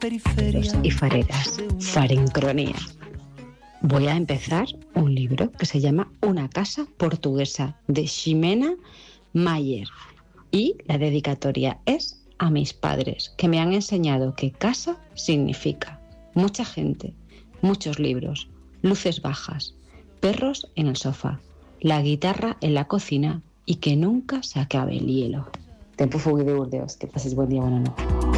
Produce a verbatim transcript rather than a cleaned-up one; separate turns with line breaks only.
y fareras, Farincronía. Voy a empezar un libro que se llama Una casa portuguesa, de Ximena Mayer, y la dedicatoria es a mis padres, que me han enseñado que casa significa mucha gente, muchos libros, luces bajas, perros en el sofá, la guitarra en la cocina y que nunca se acabe el hielo. Tempo Fugui de Burdeos, que pases buen día, buena noche.